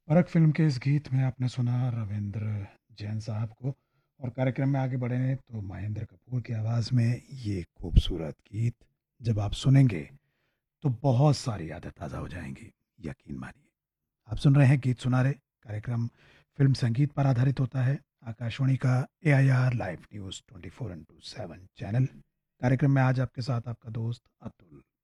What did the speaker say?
परख फिल्म के इस गीत में आपने सुना रविंद्र जैन साहब को। और कार्यक्रम में आगे बढ़े तो महेंद्र कपूर की आवाज़ में ये खूबसूरत गीत जब आप सुनेंगे तो बहुत सारी यादें ताज़ा हो जाएंगी, यकीन मानिए। आप सुन रहे हैं गीत सुना रहे कार्यक्रम। फिल्म संगीत पर आधारित होता है, आकाशवाणी का AIR live news 24x7 channel. कार्यक्रम में आज आपके साथ आपका दोस्त अतुल।